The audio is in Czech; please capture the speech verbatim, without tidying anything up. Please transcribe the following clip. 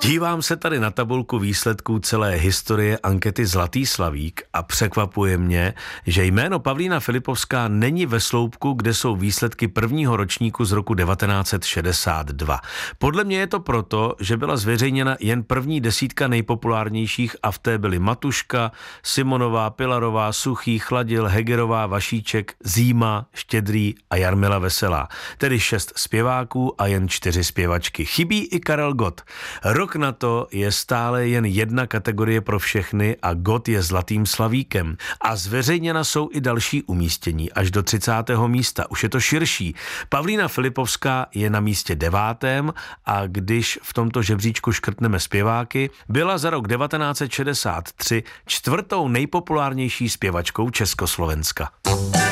Dívám se tady na tabulku výsledků celé historie ankety Zlatý slavík a překvapuje mě, že jméno Pavlína Filipovská není ve sloupku, kde jsou výsledky prvního ročníku z roku devatenáct set šedesát dva. Podle mě je to proto, že byla zveřejněna jen první desítka nejpopulárnějších a v té byly Matuška, Simonová, Pilarová, Suchý, Chladil, Hegerová, Vašíček, Zíma, Štědrý a Jarmila Veselá. Tedy šest zpěváků a jen čtyři zpěvačky. Chybí i Karel Gott. Rok na to je stále jen jedna kategorie pro všechny a Gott je Zlatým slavíkem. A zveřejněna jsou i další umístění, až do třicátého místa. Už je to širší. Pavlína Filipovská je na místě devátém a když v tomto žebříčku škrtneme zpěváky, byla za rok devatenáct set šedesát tři čtvrtou nejpopulárnější zpěvačkou Československa.